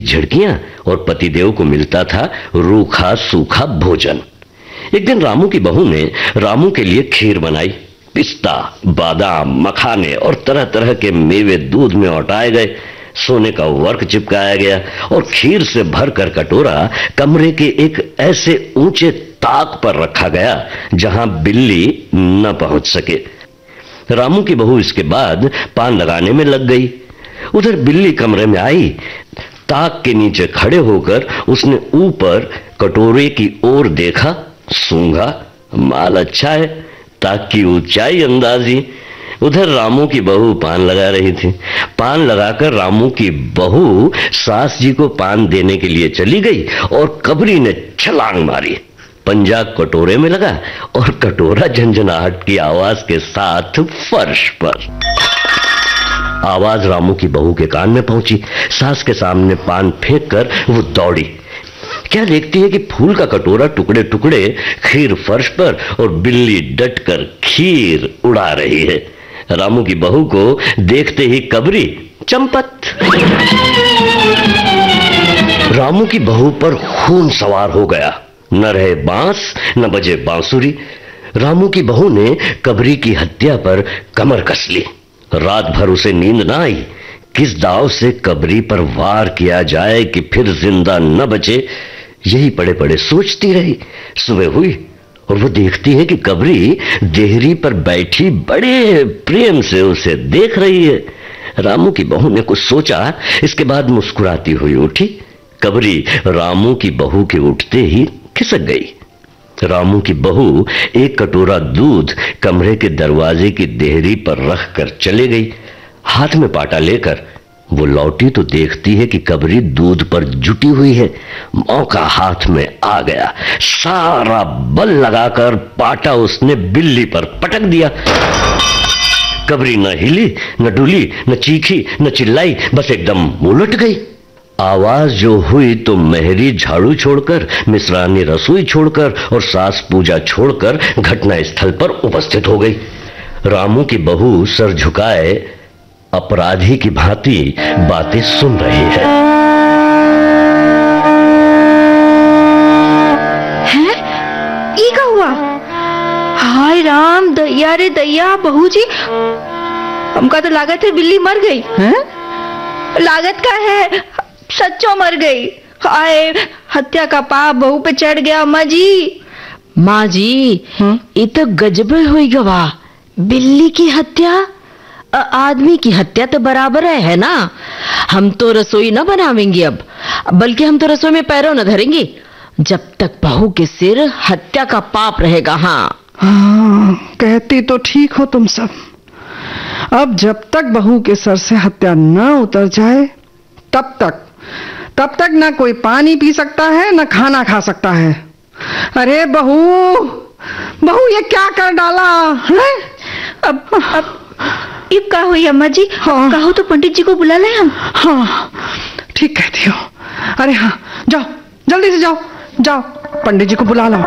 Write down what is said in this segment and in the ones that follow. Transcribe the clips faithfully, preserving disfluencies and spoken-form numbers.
झिड़कियां और पतिदेव को मिलता था रूखा सूखा भोजन। एक दिन रामू की बहू ने रामू के लिए खीर बनाई। पिस्ता, बादाम, मखाने और तरह तरह के मेवे दूध में औटाए गए। सोने का वर्क चिपकाया गया और खीर से भरकर कटोरा कमरे के एक ऐसे ऊंचे ताक पर रखा गया जहां बिल्ली न पहुंच सके। रामू की बहू इसके बाद पान लगाने में लग गई। उधर बिल्ली कमरे में आई। ताक के नीचे खड़े होकर उसने ऊपर कटोरे की ओर देखा, सूंघा, माल अच्छा है, ताक की ऊंचाई अंदाजी। उधर रामू की बहू पान लगा रही थी। पान लगाकर रामू की बहू सास जी को पान देने के लिए चली गई और कबरी ने छलांग मारी। पंजा कटोरे में लगा और कटोरा झंझनाहट की आवाज के साथ फर्श पर। आवाज रामू की बहू के कान में पहुंची। सास के सामने पान फेंक कर वो दौड़ी। क्या देखती है कि फूल का कटोरा टुकड़े टुकड़े, खीर फर्श पर और बिल्ली डटकर खीर उड़ा रही है। रामू की बहू को देखते ही कबरी चंपत। रामू की बहू पर खून सवार हो गया। न रहे बांस, न बजे बांसुरी। रामू की बहू ने कबरी की हत्या पर कमर कस ली। रात भर उसे नींद ना आई। किस दाव से कबरी पर वार किया जाए कि फिर जिंदा न बचे, यही पड़े पड़े सोचती रही। सुबह हुई और वो देखती है कि कबरी देहरी पर बैठी बड़े प्रेम से उसे देख रही है। रामू की बहू ने कुछ सोचा, इसके बाद मुस्कुराती हुई उठी। कबरी रामू की बहू के उठते ही खिसक गई। रामू की बहू एक कटोरा दूध कमरे के दरवाजे की देहरी पर रख कर चले गई। हाथ में पाटा लेकर वो लौटी तो देखती है कि कबरी दूध पर जुटी हुई है। मौका हाथ में आ गया। सारा बल लगाकर पाटा उसने बिल्ली पर पटक दिया। कबरी न हिली, न डुली, न चीखी, न चिल्लाई, बस एकदम उलट गई। आवाज जो हुई तो मेहरी झाड़ू छोड़कर, मिश्रानी रसोई छोड़कर और सास पूजा छोड़कर घटना स्थल पर उपस्थित हो गई। रामू की बहू सर झुकाए अपराधी की भांति बातें सुन रही है। हैं? ये क्या हुआ? हाय राम, दैया रे दैया, बहू जी, हमका तो लागत है बिल्ली मर गई। हैं? लागत का है, सच्चो मर गई। हाय, हत्या का पाप बहू पे चढ़ गया। माँ जी, माँ जी, ये तो गजब हुई गवा। बिल्ली की हत्या, आदमी की हत्या तो बराबर है, है ना। हम तो रसोई न बनावेंगे अब, बल्कि हम तो रसोई में पैरों न धरेंगे जब तक बहू के सिर हत्या का पाप रहेगा। हाँ हाँ, कहती तो ठीक हो तुम सब। अब जब तक बहू के सर से हत्या न उतर जाए तब तक तब तक ना कोई पानी पी सकता है, ना खाना खा सकता है। अरे बहू, बहू, ये क्या कर डाला है? अब अब ये क्या हुई अम्मा जी? हाँ। कहो तो पंडित जी को बुला ले हम। हाँ, ठीक कहती हो। अरे हाँ, जाओ, जल्दी से जाओ, जाओ, पंडित जी को बुला लो।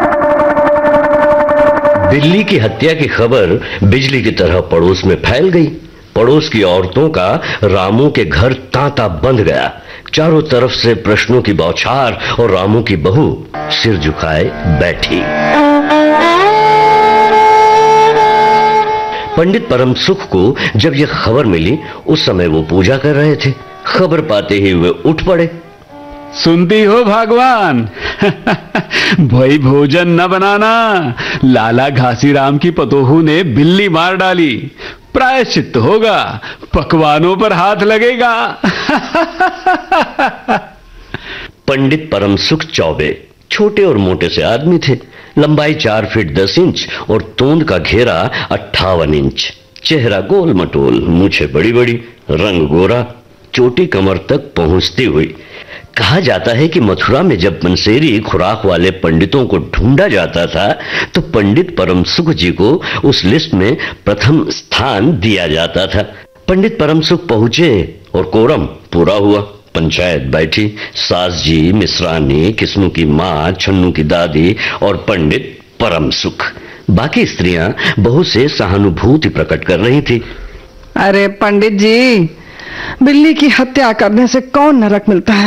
बिल्ली की हत्या की खबर बिजली की तरह पड़ोस में फैल गई। पड़ोस की औरतों का रामू के घर तांता बंध गया। चारों तरफ से प्रश्नों की बौछार और रामू की बहू सिर झुकाए बैठी। पंडित परम सुख को जब यह खबर मिली, उस समय वो पूजा कर रहे थे। खबर पाते ही वे उठ पड़े। सुनती हो भगवान, भाई भोजन न बनाना, लाला घासीराम की पतोहू ने बिल्ली मार डाली, प्रायश्चित होगा, पकवानों पर हाथ लगेगा। पंडित परम सुख चौबे छोटे और मोटे से आदमी थे। लंबाई चार फीट दस इंच और तोंद का घेरा अट्ठावन इंच। चेहरा गोल मटोल, मूछे बड़ी बड़ी, रंग गोरा, चोटी कमर तक पहुंचती हुई। कहा जाता है कि मथुरा में जब पंसेरी खुराक वाले पंडितों को ढूंढा जाता था तो पंडित परम सुख जी को उस लिस्ट में प्रथम स्थान दिया जाता था। पंडित परम सुख पहुंचे और कोरम पूरा हुआ। पंचायत बैठी। सास जी, मिश्रानी, किस्मू की माँ, छन्नू की दादी और पंडित परम सुख। बाकी स्त्रियां बहू से सहानुभूति प्रकट कर रही थी। अरे पंडित जी, बिल्ली की हत्या करने से कौन नरक मिलता है।